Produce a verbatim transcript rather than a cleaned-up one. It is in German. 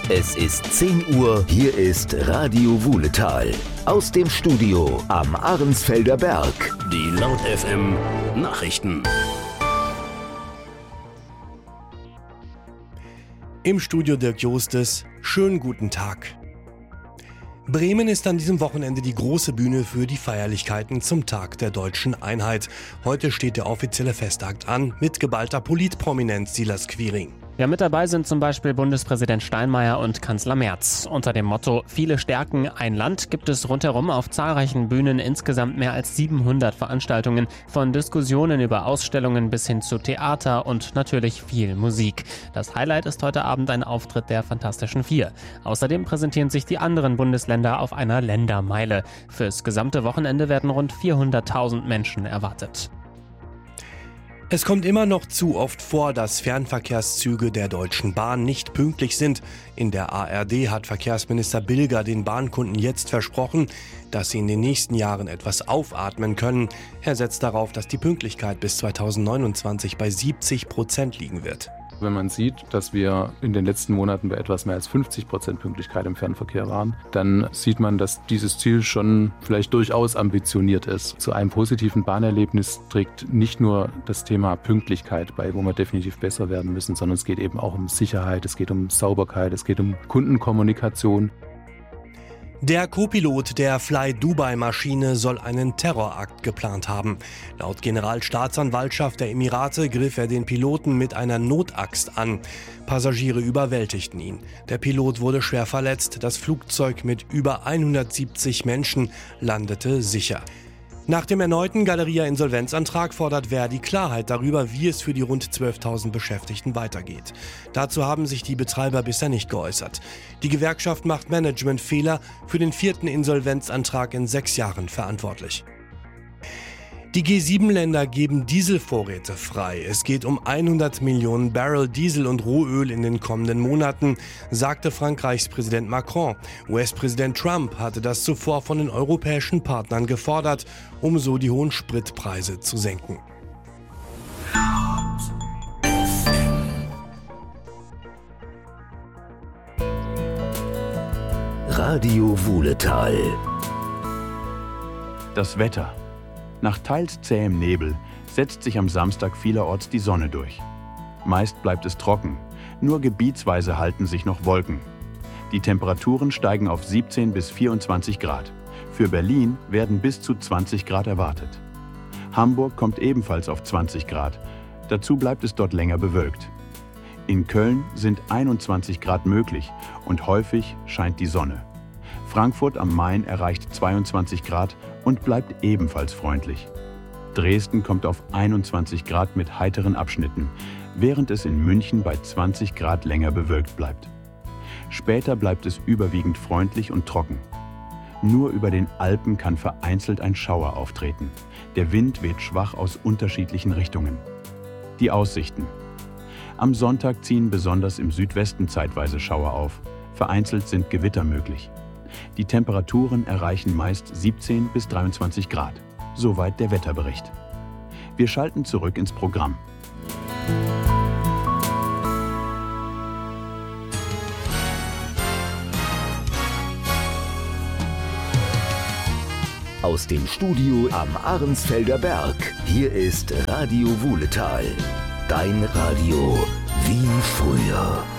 Es ist zehn Uhr, hier ist Radio Wuhletal. Aus dem Studio am Ahrensfelder Berg. Die Laut F M Nachrichten. Im Studio Dirk Jostes, schönen guten Tag. Bremen ist an diesem Wochenende die große Bühne für die Feierlichkeiten zum Tag der deutschen Einheit. Heute steht der offizielle Festakt an mit geballter Politprominenz, Silas Quiring. Ja, mit dabei sind zum Beispiel Bundespräsident Steinmeier und Kanzler Merz. Unter dem Motto Viele stärken ein Land gibt es rundherum auf zahlreichen Bühnen insgesamt mehr als siebenhundert Veranstaltungen, von Diskussionen über Ausstellungen bis hin zu Theater und natürlich viel Musik. Das Highlight ist heute Abend ein Auftritt der Fantastischen Vier. Außerdem präsentieren sich die anderen Bundesländer auf einer Ländermeile. Fürs gesamte Wochenende werden rund vierhunderttausend Menschen erwartet. Es kommt immer noch zu oft vor, dass Fernverkehrszüge der Deutschen Bahn nicht pünktlich sind. In der A R D hat Verkehrsminister Bilger den Bahnkunden jetzt versprochen, dass sie in den nächsten Jahren etwas aufatmen können. Er setzt darauf, dass die Pünktlichkeit bis zweitausendneunundzwanzig bei siebzig Prozent liegen wird. Wenn man sieht, dass wir in den letzten Monaten bei etwas mehr als fünfzig Prozent Pünktlichkeit im Fernverkehr waren, dann sieht man, dass dieses Ziel schon vielleicht durchaus ambitioniert ist. Zu einem positiven Bahnerlebnis trägt nicht nur das Thema Pünktlichkeit bei, wo wir definitiv besser werden müssen, sondern es geht eben auch um Sicherheit, es geht um Sauberkeit, es geht um Kundenkommunikation. Der Co-Pilot der Fly-Dubai-Maschine soll einen Terrorakt geplant haben. Laut Generalstaatsanwaltschaft der Emirate griff er den Piloten mit einer Notaxt an. Passagiere überwältigten ihn. Der Pilot wurde schwer verletzt. Das Flugzeug mit über hundertsiebzig Menschen landete sicher. Nach dem erneuten Galeria-Insolvenzantrag fordert Verdi Klarheit darüber, wie es für die rund zwölftausend Beschäftigten weitergeht. Dazu haben sich die Betreiber bisher nicht geäußert. Die Gewerkschaft macht Managementfehler für den vierten Insolvenzantrag in sechs Jahren verantwortlich. Die G sieben Länder geben Dieselvorräte frei. Es geht um hundert Millionen Barrel Diesel und Rohöl in den kommenden Monaten, sagte Frankreichs Präsident Macron. U S-Präsident Trump hatte das zuvor von den europäischen Partnern gefordert, um so die hohen Spritpreise zu senken. Radio Wuhletal. Das Wetter. Nach teils zähem Nebel setzt sich am Samstag vielerorts die Sonne durch. Meist bleibt es trocken, nur gebietsweise halten sich noch Wolken. Die Temperaturen steigen auf siebzehn bis vierundzwanzig Grad. Für Berlin werden bis zu zwanzig Grad erwartet. Hamburg kommt ebenfalls auf zwanzig Grad. Dazu bleibt es dort länger bewölkt. In Köln sind einundzwanzig Grad möglich und häufig scheint die Sonne. Frankfurt am Main erreicht zweiundzwanzig Grad und bleibt ebenfalls freundlich. Dresden kommt auf einundzwanzig Grad mit heiteren Abschnitten, während es in München bei zwanzig Grad länger bewölkt bleibt. Später bleibt es überwiegend freundlich und trocken. Nur über den Alpen kann vereinzelt ein Schauer auftreten. Der Wind weht schwach aus unterschiedlichen Richtungen. Die Aussichten. Am Sonntag ziehen besonders im Südwesten zeitweise Schauer auf. Vereinzelt sind Gewitter möglich. Die Temperaturen erreichen meist siebzehn bis dreiundzwanzig Grad. Soweit der Wetterbericht. Wir schalten zurück ins Programm. Aus dem Studio am Ahrensfelder Berg. Hier ist Radio Wuhletal. Dein Radio wie früher.